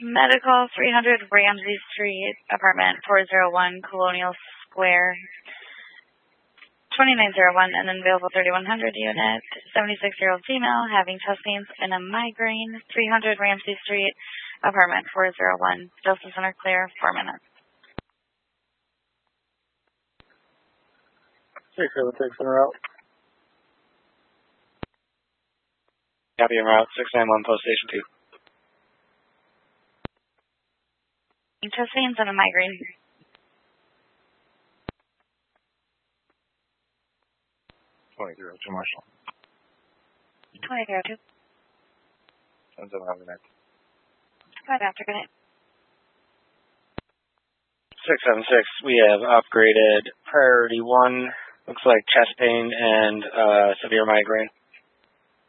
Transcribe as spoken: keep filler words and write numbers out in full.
Medical, three hundred Ramsey Street, apartment four oh one, Colonial Square, twenty-nine oh one, and then available thirty-one hundred unit, seventy-six-year-old female, having chest pains and a migraine, three hundred Ramsey Street, apartment four oh one, Joseph Center clear, four minutes. six seven six en route. Copy en route, six nine one, post station two. Chest pains and a migraine. twenty-three oh two, Marshall. twenty-three oh two. seven seven, have a good night. Right after, good night. six seven six, we have upgraded priority one. Looks like chest pain and uh, severe migraine.